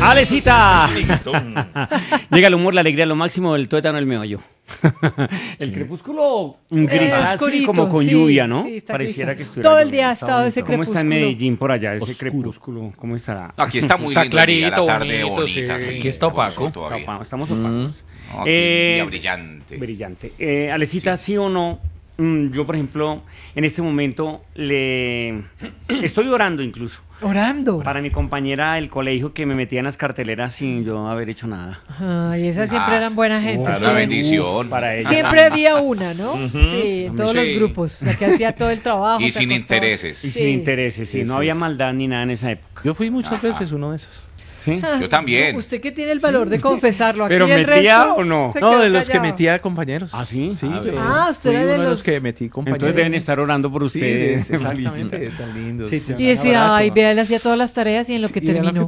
¡Alecita! Llega el humor, la alegría, lo máximo del tuétano, el meollo. El crepúsculo gris, así como con lluvia, ¿no? Sí, pareciera que estuviera todo el lloviendo. día ha estado ese ¿Cómo crepúsculo? está en Medellín por allá, ese crepúsculo? ¿Cómo estará? Aquí está muy Está lindo el día, clarito, la tarde bonito, bonita. sí. Sí, Aquí está opaco. todavía. Estamos opacos. No, aquí un día brillante. Brillante. Alecita, ¿sí o no? Yo, por ejemplo, en este momento le estoy orando incluso Orando. para mi compañera del colegio que me metía en las carteleras sin yo haber hecho nada. Ay, esas siempre eran buena gente. Es una bendición. Para ella. Siempre había una, ¿no? Sí, en todos Sí. los grupos. La que hacía todo el trabajo. Y se sin acostaba. intereses. Y Sí. sin intereses, sí. No había maldad ni nada en esa época. Yo fui muchas veces uno de esos. ¿Sí? Yo también. Usted que tiene el valor de confesarlo. Aquí ¿Pero el metía resto o no? se No, quedó de los que callado. metía compañeros. ¿Ah, sí? Sí, Ah, yo Ah, usted fui era de uno de los los- que metí compañeros. Entonces deben estar orando por Sí, ustedes. exactamente, tan lindos. Y decía, ay, vea, él hacía todas las tareas y en lo que terminó.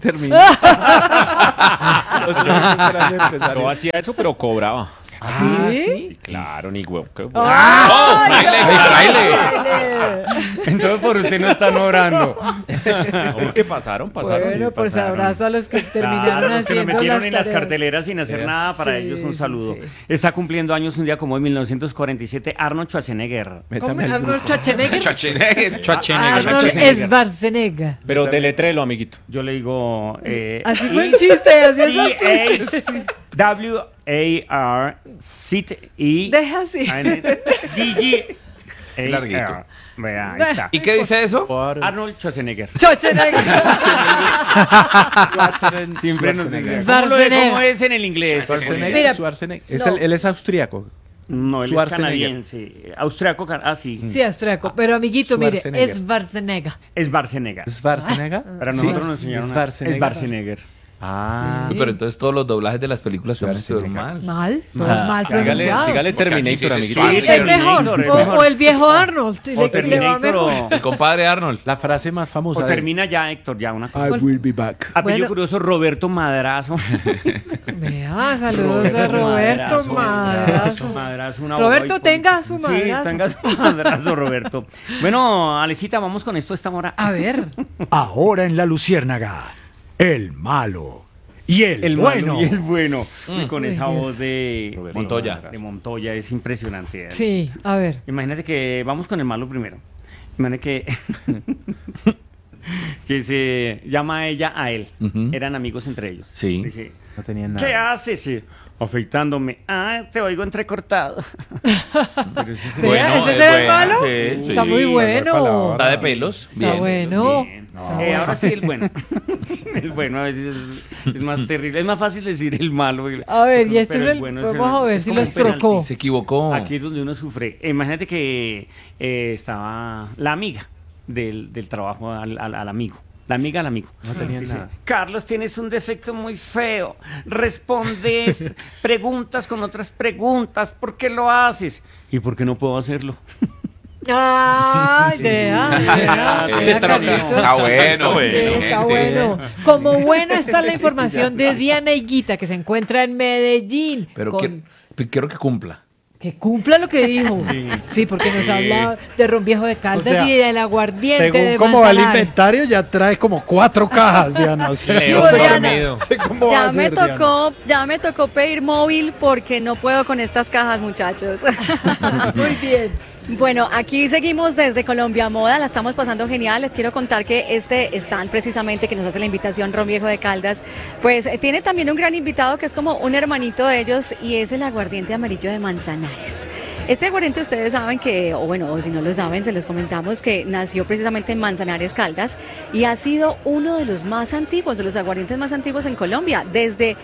Yo hacía eso, pero cobraba. ¿Sí? Claro, ni huevo. ¡Ah! Entonces por usted no están orando. Porque pasaron. Bueno, pues pasaron. abrazo a los que terminaron Claro, los que lo haciendo metieron las en las tareas. carteleras sin hacer nada, para Sí, ellos un sí, saludo. sí. Está cumpliendo años un día como hoy, 1947, Arnold Schwarzenegger. ¿Cómo? Métame al Arnold grupo. Schwarzenegger. Schwarzenegger. Arnold Schwarzenegger. Pero deletrelo, amiguito. Yo le digo... Así fue el chiste, así es el chiste. W-A-R-C-E... Deja así. D-G... Larguito. Vea, ahí está. ¿Y qué dice eso? Arnold Schwarzenegger. Schwarzenegger. Siempre nos dice. Schwarzenegger. ¿Cómo es en el inglés? Schwarzenegger. Mira, Schwarzenegger. no. Él es austríaco. No, él es Schwarzenegger. canadiense. Austriaco, sí. Sí, austriaco. Pero amiguito, mire, Schwarzenegger. es Schwarzenegger. Es Schwarzenegger. ¿Schwarzenegger? Para nosotros nos enseñaron Schwarzenegger. es Schwarzenegger. Ah, Sí. Pero entonces todos los doblajes de las películas son mal. Mal, todos mal pronunciados. Dígale Terminator, amiguito. Sí, Schwarzenegger. es mejor. Terminator. O el viejo Arnold. O le va Terminator mejor. El compadre Arnold. la frase más famosa. o termina ya, Héctor, ya una cosa. I will be back. Apellido Bueno. curioso, Roberto Madrazo. Vea, saludos a Roberto Madrazo. Madrazo, una Roberto, boba y tenga su Sí, madrazo. tenga su madrazo, Roberto. Bueno, Alecita, vamos con esto a esta hora. A ver. Ahora en La Luciérnaga, el malo y el bueno. malo y el bueno. Y con Ay, esa Dios. voz de Montoya. De Montoya, es impresionante. Sí, a ver. Imagínate que vamos con el malo primero. Imagínate que que se llama a ella a él. Ujú. Eran amigos entre ellos. Sí. Dice, No tenían ¿qué nada. haces? Sí, afeitándome. Ah, te oigo entrecortado. Pero ese es el- Vea, ¿ese es es el bueno, malo? sí, Está sí. muy bueno. Está de pelos. Está Bien. bueno. Bien. Está bueno. Ahora sí el bueno. El bueno a veces es más terrible. Es más fácil decir el malo. A ver, y este Pero es el. bueno Vamos a ver es si como los un penalti. trocó. Se equivocó. Aquí es donde uno sufre. Imagínate que estaba la amiga del trabajo al amigo. La amiga al amigo. No tenían Dice, nada. Carlos, tienes un defecto muy feo. Respondes preguntas con otras preguntas. ¿Por qué lo haces? ¿Y por qué no puedo hacerlo? Ay, vea, Ese vea, trono Carlitos. Está bueno. bueno. Sí, está gente. bueno. Como buena está la información de Diana Higuita, que se encuentra en Medellín. Pero con- quiero que cumpla. que cumpla lo que dijo. Sí, porque nos habla de ron viejo de Caldas O sea, y del aguardiente Según de cómo va el Manzanares. inventario, ya trae como 4 cajas, Diana. O sea, León no sé dormido. no sé cómo va Ya a me ser, Diana. ya me tocó pedir móvil porque no puedo con estas cajas, muchachos. Muy bien. Bueno, aquí seguimos desde Colombia Moda, la estamos pasando genial. Les quiero contar que este stand precisamente que nos hace la invitación Ron Viejo de Caldas, pues tiene también un gran invitado que es como un hermanito de ellos y es el aguardiente amarillo de Manzanares. Este aguardiente ustedes saben que, o bueno, o si no lo saben, se les comentamos que nació precisamente en Manzanares, Caldas, y ha sido uno de los más antiguos, de los aguardientes más antiguos en Colombia, desde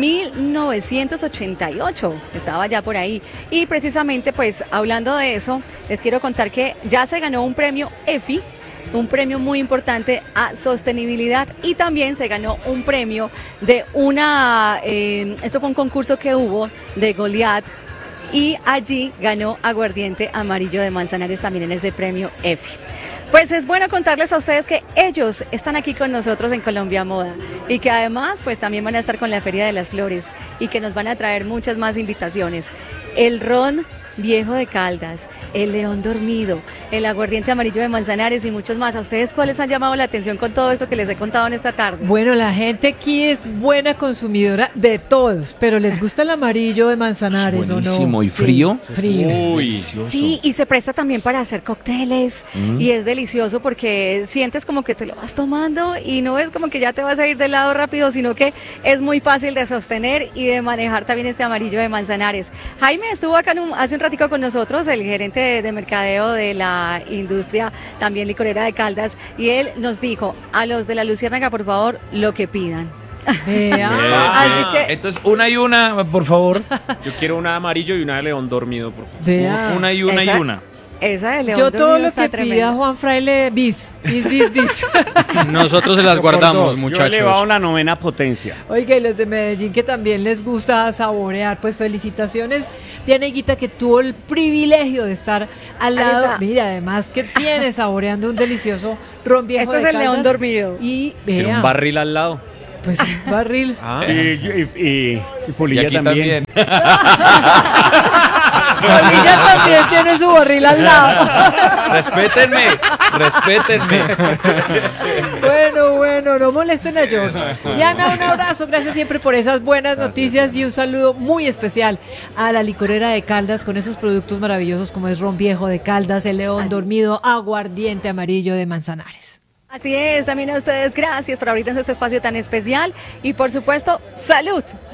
1988, estaba ya por ahí. Y precisamente, pues, hablando de eso, les quiero contar que ya se ganó un premio EFI, un premio muy importante a sostenibilidad, y también se ganó un premio de esto fue un concurso que hubo de Goliat, y allí ganó aguardiente amarillo de Manzanares también en ese premio EFI. Pues es bueno contarles a ustedes que ellos están aquí con nosotros en Colombia Moda y que además pues también van a estar con la Feria de las Flores y que nos van a traer muchas más invitaciones. El ron Viejo de Caldas, el León Dormido, el Aguardiente Amarillo de Manzanares y muchos más. ¿A ustedes cuáles han llamado la atención con todo esto que les he contado en esta tarde? Bueno, la gente aquí es buena consumidora de todos, pero les gusta el amarillo de Manzanares, ¿o no? Buenísimo. ¿Y Sí, frío? frío. Uy. Sí, y se presta también para hacer cócteles y es delicioso porque sientes como que te lo vas tomando y no es como que ya te vas a ir del lado rápido, sino que es muy fácil de sostener y de manejar también este amarillo de Manzanares. Jaime estuvo acá hace un ratico con nosotros, el gerente de mercadeo de la industria también licorera de Caldas, y él nos dijo, a los de la Luciérnaga, por favor, lo que pidan. Vea. Así que Entonces, una y una, por favor. Yo quiero una de amarillo y una de león dormido, por favor. Vea. Una y una y Esa- una. esa de León Yo todo Dormido lo está que tremenda. pida Juan Fraile, bis. Nosotros se las guardamos, Yo he muchachos. elevado la novena potencia. Oiga, y los de Medellín que también les gusta saborear, pues felicitaciones. Diana Higuita, que tuvo el privilegio de estar al Ahí lado. está. Mira, además que tiene saboreando un delicioso ron viejo Este de es el Caldas. León Dormido. Y Tiene vea, un barril al lado. pues un barril. Y Y Polilla aquí también. Polilla también tiene su barril al lado. Respétenme, respétenme. Bueno, no molesten a George. Diana, un abrazo, gracias siempre por esas buenas noticias y un saludo muy especial a la licorera de Caldas con esos productos maravillosos como es ron viejo de Caldas, el León Dormido, aguardiente amarillo de Manzanares. Así es, también a ustedes gracias por abrirnos este espacio tan especial y por supuesto, salud.